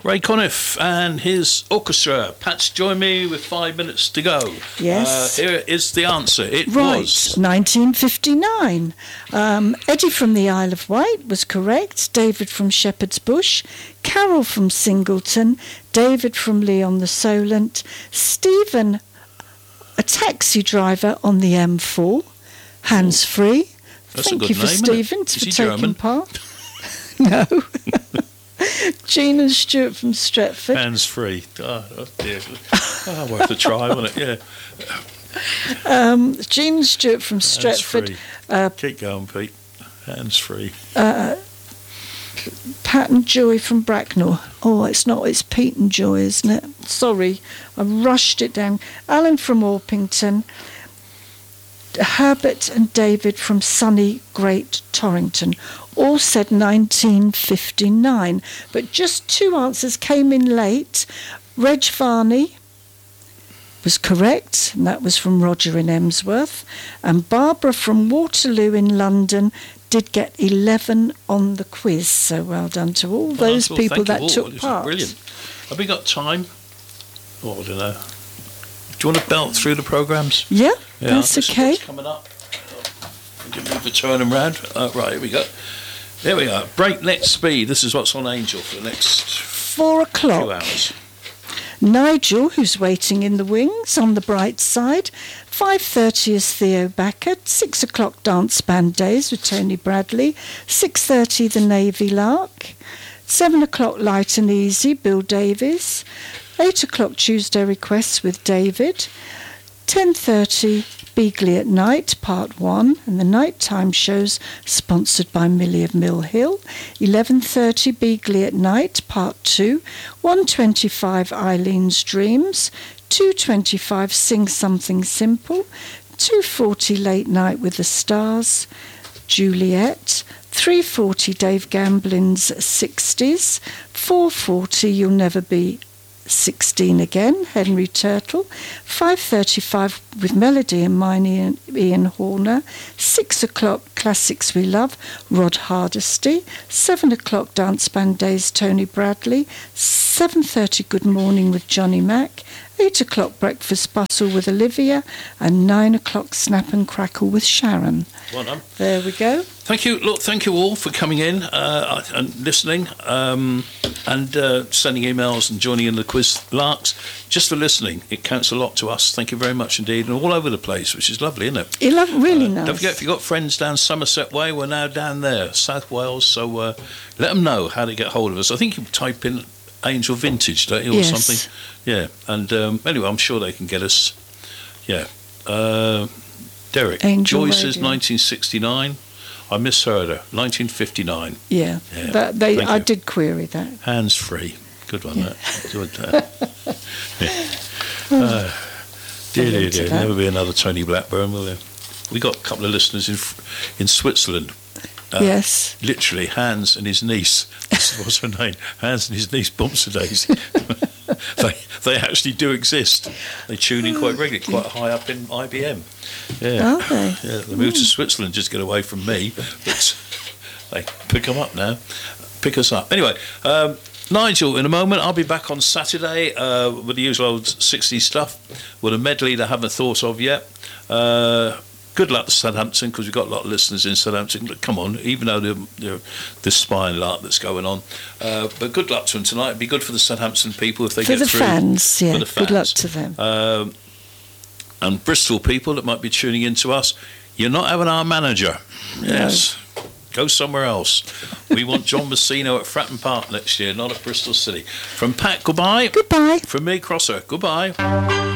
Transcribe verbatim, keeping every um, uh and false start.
Ray Conniff and his orchestra. Pat's joined me with five minutes to go. Yes. Uh, here is the answer. It right, was... nineteen fifty-nine. Um, Eddie from the Isle of Wight was correct. David from Shepherd's Bush. Carol from Singleton. David from Leon the Solent. Stephen, a taxi driver on the M four. Hands free. That's Thank a good you for name, Stephen isn't it? for Is he taking German? part. No. Jean and Stuart from Stretford. Hands free. Oh, oh dear. Oh, worth a try, wasn't it? Yeah. Um, Jean and Stuart from Hands Stretford. free. Uh, Keep going, Pete. Hands free. uh, Pat and Joy from Bracknell. Oh, it's not, it's Pete and Joy, isn't it? Sorry, I rushed it down. Alan from Orpington. Herbert and David from sunny Great Torrington. All said nineteen fifty-nine, but just two answers came in late. Reg Varney was correct, and that was from Roger in Emsworth. And Barbara from Waterloo in London did get eleven on the quiz, so well done to all those Well, people thank you that all. took This is part. Brilliant. Have we got time? Oh, I don't know. Do you want to belt through the programmes? Yeah, Yeah, that's this is okay. what's coming up. Give me the turn them round. Uh, right, here we go. There we go. Breakneck speed. This is what's on Angel for the next Four few o'clock. hours. Nigel, who's waiting in the wings on the bright side. five thirty is Theo Backer. six o'clock Dance Band Days with Tony Bradley. six thirty The Navy Lark. seven o'clock Light and Easy, Bill Davies. eight o'clock Tuesday Requests with David. ten thirty Beagley at Night, Part one, and the nighttime shows sponsored by Millie of Mill Hill. eleven thirty Beagley at Night, Part two. one twenty-five Eileen's Dreams. two twenty-five Sing Something Simple. two forty Late Night with the Stars, Juliet. three forty Dave Gamblin's sixties. four forty You'll Never Be sixteen Again, Henry Turtle. five thirty-five with Melody and mine, Ian, Ian Horner. six o'clock Classics We Love, Rod Hardesty. seven o'clock Dance Band Days, Tony Bradley. seven thirty Good Morning with Johnny Mack. eight o'clock Breakfast Bustle with Olivia. And nine o'clock Snap and Crackle with Sharon. Well done. There we go. Thank you. Look, thank you all for coming in uh, and listening um, and uh, sending emails and joining in the quiz larks. Just for listening, it counts a lot to us. Thank you very much indeed, and all over the place, which is lovely, isn't it? You love really Uh, nice. Don't forget, if you've got friends down Somerset Way, we're now down there, South Wales, so uh, let them know how to get hold of us. I think you type in Angel Vintage, don't you, or Yes. something? Yeah, and um, anyway, I'm sure they can get us. Yeah. Uh, Derek, Angel Joy says Radio. nineteen sixty-nine. I misheard her. nineteen fifty-nine. Yeah, Yeah, that, they, thank I you. did query that. Hands free. Good one, that. Good, that. Yeah. Uh, dear, dear, into dear. that. Never be another Tony Blackburn, will there? We got a couple of listeners in in Switzerland. Uh, Yes. Literally, Hans and his niece. What's her name? Hans and his niece bumps a daisy. they they actually do exist. They tune in quite regularly, quite high up in I B M. Yeah. Are they? Yeah, they moved to Switzerland just to get away from me, but they pick them up now. Pick us up. Anyway, um, Nigel, in a moment, I'll be back on Saturday uh, with the usual old sixties stuff, with a medley that I haven't thought of yet. Uh, good luck to Southampton, because we've got a lot of listeners in Southampton. Come on, even though the the, the spine lark that's going on. Uh, but good luck to them tonight. It'd be good for the Southampton people if they For get the through. fans, yeah. For the Good luck fans. to them. Um, and Bristol people that might be tuning in to us, you're not having our manager. Yes. Go somewhere else. We want John Messino at Fratton Park next year, not at Bristol City. From Pat, goodbye. Goodbye. From me, Crosser, goodbye.